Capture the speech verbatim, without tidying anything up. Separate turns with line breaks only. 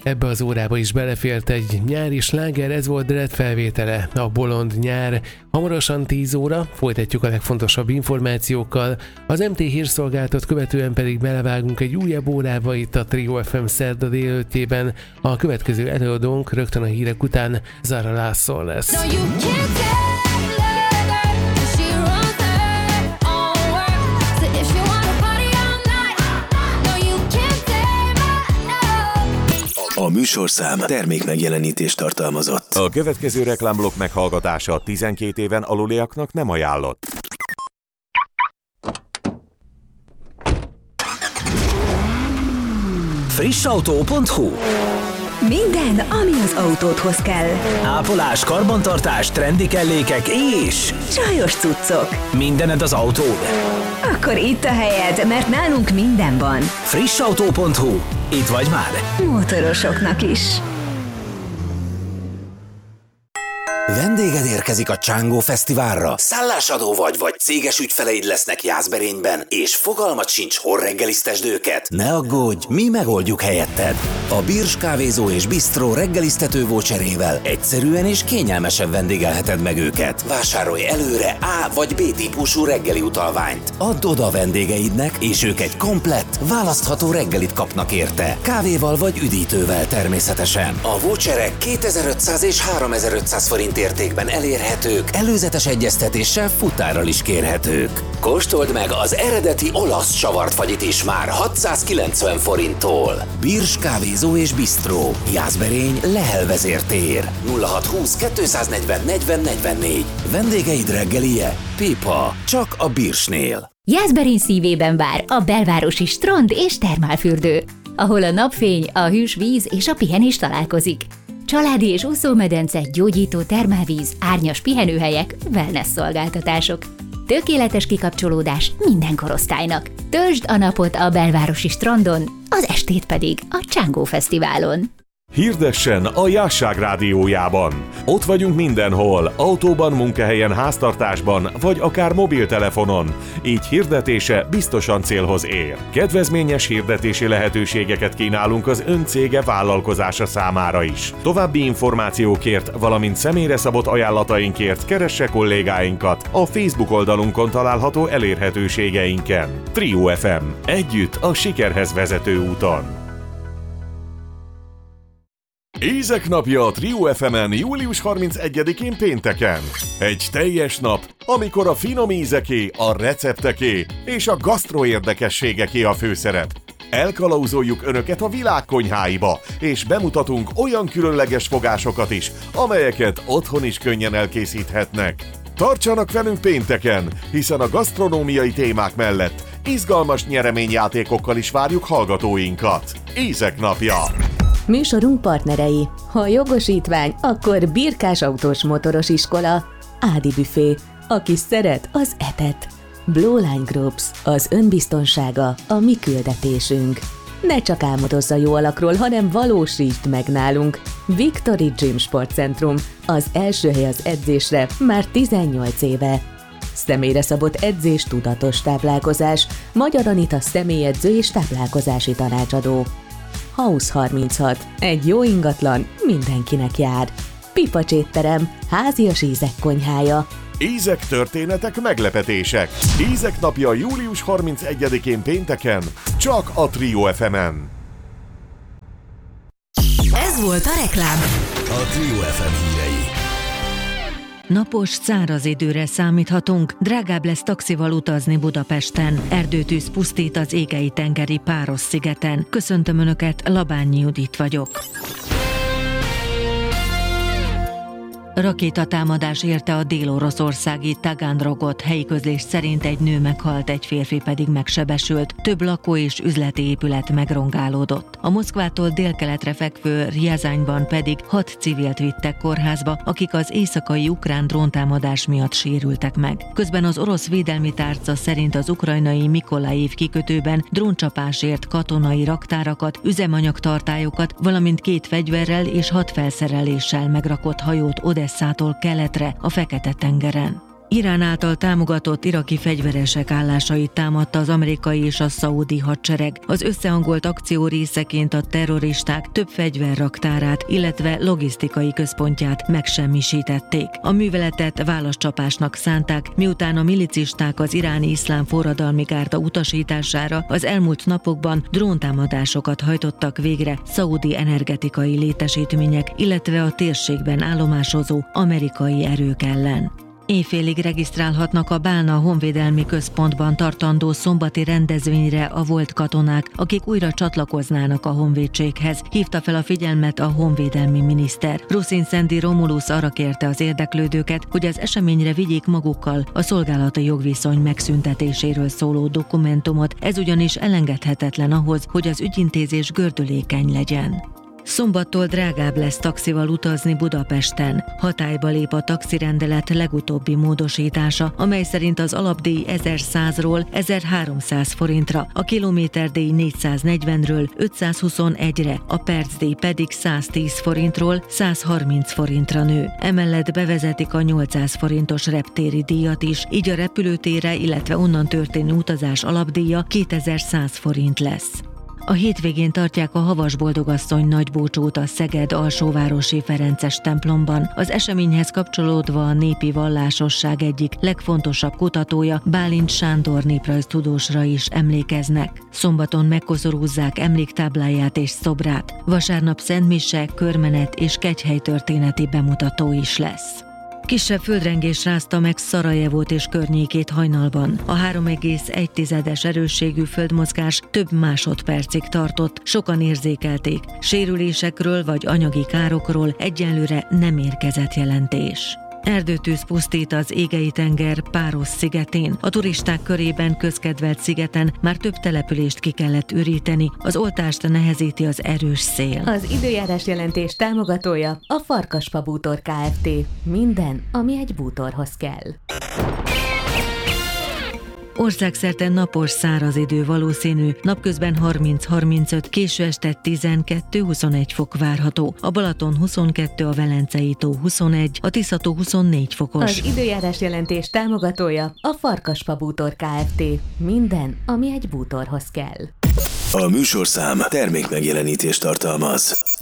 Ebbe az órába is belefért egy nyári sláger, ez volt Dread felvétele, a Bolond nyár. Hamarosan tíz óra, folytatjuk a legfontosabb információkkal, az em té hírszolgáltat követően pedig belevágunk egy újabb órába itt a Trio ef em szerda délelőttjében. A következő előadónk rögtön a hírek után Zara Larsson lesz. No,
A műsorszám termékmegjelenítést tartalmazott.
A következő reklámblokk meghallgatása tizenkét éven aluliaknak nem ajánlott.
Frissautó pont hu.
Minden, ami az autódhoz kell.
Ápolás, karbantartás, trendi kellékek és
csajos cuccok.
Mindened az autód?
Akkor itt a helyed, mert nálunk minden van.
Frissautó pont hu. Itt vagy már.
Motorosoknak is.
Vendéged érkezik a Csángó Fesztiválra. Szállásadó vagy, vagy céges ügyfeleid lesznek Jászberényben, és fogalmat sincs, hol reggelisztesd őket? Ne aggódj, mi megoldjuk helyetted. A Birs kávézó és bistró reggelisztető voucherével egyszerűen és kényelmesen vendégelheted meg őket. Vásárolj előre A vagy B típusú reggeli utalványt. Add oda a vendégeidnek, és ők egy komplett, választható reggelit kapnak érte. Kávéval vagy üdítővel természetesen. A voucherek kétezer-ötszáz és háromezer-ötszáz forint értékben elérhetők, előzetes egyeztetéssel futárral is kérhetők. Kóstold meg az eredeti olasz savart fagyit is már hatszázkilencven forinttól. Birs kávézó és bistró. Jászberény, Lehel vezértér. nulla hatszázhúsz kettőszáznegyven negyven negyvennégy. Vendégeid reggelie? Pipa. Csak a Birsnél.
Jászberény szívében vár a belvárosi strand és termálfürdő, ahol a napfény, a hűs víz és a pihenés találkozik. Családi és úszómedence, gyógyító termálvíz, árnyas pihenőhelyek, wellness szolgáltatások. Tökéletes kikapcsolódás minden korosztálynak. Töltsd a napot a belvárosi strandon, az estét pedig a Csángó Fesztiválon.
Hirdessen a Jásság rádiójában. Ott vagyunk mindenhol, autóban, munkahelyen, háztartásban, vagy akár mobiltelefonon. Így hirdetése biztosan célhoz ér. Kedvezményes hirdetési lehetőségeket kínálunk az ön cége vállalkozása számára is. További információkért, valamint személyre szabott ajánlatainkért keresse kollégáinkat a Facebook oldalunkon található elérhetőségeinken. Trio ef em. Együtt a sikerhez vezető úton. Ízek napja a Trio ef emen július harmincegyedikén pénteken. Egy teljes nap, amikor a finom ízeké, a recepteké és a gasztro érdekességeké a főszerep. Elkalauzoljuk önöket a világ konyháiba, és bemutatunk olyan különleges fogásokat is, amelyeket otthon is könnyen elkészíthetnek. Tartsanak velünk pénteken, hiszen a gasztronómiai témák mellett izgalmas nyereményjátékokkal is várjuk hallgatóinkat. Ízek napja!
Műsorunk partnerei. Ha jogosítvány, akkor Birkás autós motoros iskola, Ádi büfé, aki szeret, az etet. Blue Line Groups, az önbiztonsága, a mi küldetésünk. Ne csak álmodozz a jó alakról, hanem valósítsd meg nálunk. Victory Gym Sportcentrum, az első hely az edzésre már tizennyolc éve. Személyre szabott edzés, tudatos táplálkozás, Magyar Anita személyedző és táplálkozási tanácsadó. House harminchat. Egy jó ingatlan mindenkinek jár. Pipacs étterem, házias ízek konyhája.
Ízek, történetek, meglepetések. Ízek napja július harmincegyedikén pénteken, csak a Trio ef emen.
Ez volt a reklám.
A Trio ef em hírei.
Napos, száraz időre számíthatunk, drágább lesz taxival utazni Budapesten. Erdőtűz pusztít az Égei-tengeri Páros-szigeten. Köszöntöm Önöket, Labányi Judit vagyok. Rakétatámadás érte a dél-oroszországi Taganrogot. Helyi közlés szerint egy nő meghalt, egy férfi pedig megsebesült. Több lakó és üzleti épület megrongálódott. A Moszkvától délkeletre fekvő Rjazányban pedig hat civilt vittek kórházba, akik az éjszakai ukrán dróntámadás miatt sérültek meg. Közben az orosz védelmi tárca szerint az ukrajnai Mikolajév kikötőben dróncsapásért katonai raktárakat, üzemanyagtartályokat, valamint két fegyverrel és hat felszereléssel megrakott hajót Odesszától keletre, a Fekete-tengeren. Irán által támogatott iraki fegyveresek állásait támadta az amerikai és a szaudi hadsereg. Az összehangolt akció részeként a terroristák több fegyverraktárát, illetve logisztikai központját megsemmisítették. A műveletet válaszcsapásnak szánták, miután a milicisták az iráni iszlám forradalmi gárda utasítására az elmúlt napokban dróntámadásokat hajtottak végre szaudi energetikai létesítmények, illetve a térségben állomásozó amerikai erők ellen. Éjfélig regisztrálhatnak a Bálna Honvédelmi Központban tartandó szombati rendezvényre a volt katonák, akik újra csatlakoznának a honvédséghez, hívta fel a figyelmet a honvédelmi miniszter. Ruszin Szendi Romulus arra kérte az érdeklődőket, hogy az eseményre vigyék magukkal a szolgálati jogviszony megszüntetéséről szóló dokumentumot, ez ugyanis elengedhetetlen ahhoz, hogy az ügyintézés gördülékeny legyen. Szombattól drágább lesz taxival utazni Budapesten. Hatályba lép a taxirendelet legutóbbi módosítása, amely szerint az alapdíj ezerszázról ezerháromszáz forintra, a kilométerdíj négyszáznegyvenről ötszázhuszonegyre, a percdíj pedig száztíz forintról százharminc forintra nő. Emellett bevezetik a nyolcszáz forintos reptéri díjat is, így a repülőtérre, illetve onnan történő utazás alapdíja kétezer-száz forint lesz. A hétvégén tartják a Havas Boldogasszony nagybúcsút a Szeged alsóvárosi Ferences templomban. Az eseményhez kapcsolódva a népi vallásosság egyik legfontosabb kutatója, Bálint Sándor néprajztudósra is emlékeznek. Szombaton megkoszorúzzák emléktábláját és szobrát. Vasárnap szentmise, körmenet és kegyhelytörténeti bemutató is lesz. Kisebb földrengés rázta meg Szarajevót és környékét hajnalban. A három egész egy tizedes erősségű földmozgás több másodpercig tartott, sokan érzékelték. Sérülésekről vagy anyagi károkról egyelőre nem érkezett jelentés. Erdőtűz pusztít az Égei-tenger Páros szigetén. A turisták körében közkedvelt szigeten már több települést ki kellett üríteni, az oltást nehezíti az erős szél.
Az időjárás jelentés támogatója a Farkasfa Bútor Kft. Minden, ami egy bútorhoz kell.
Országszerte napos, száraz idő valószínű, napközben harminc-harmincöt, késő este tizenkettő-huszonegy fok várható. A Balaton huszonkettő, a Velencei tó huszonegy, a Tisza-tó huszonnégy fokos.
Az időjárás jelentés támogatója a Farkasfa Bútor Kft. Minden, ami egy bútorhoz kell.
A műsorszám termékmegjelenítést tartalmaz.